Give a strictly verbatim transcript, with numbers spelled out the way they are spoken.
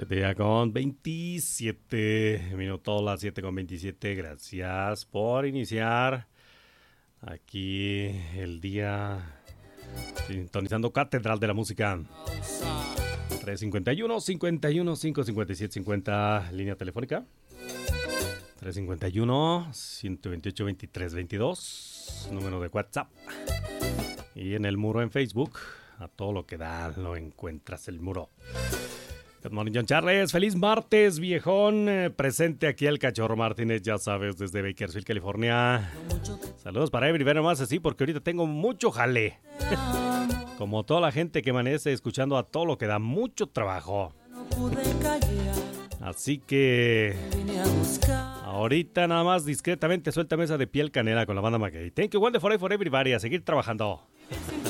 siete ya con veintisiete minutos, las siete con veintisiete. Gracias por iniciar aquí el día sintonizando Catedral de la Música. tres cincuenta y uno, cincuenta y uno, cinco cincuenta y siete, cincuenta, línea telefónica. tres cincuenta y uno, ciento veintiocho, veintitrés, veintidós, número de WhatsApp. Y en el muro en Facebook, a todo lo que da, lo encuentras el muro. Good morning, John Charles. Feliz martes, viejón. Eh, presente aquí el Cachorro Martínez, ya sabes, desde Bakersfield, California. Saludos para Every, nomás así, porque ahorita tengo mucho jale. Como toda la gente que amanece escuchando a todo lo que da, mucho trabajo. Así que ahorita nada más discretamente suelta mesa de piel canela con la banda Mackey. Thank you, one for for everybody. A seguir trabajando.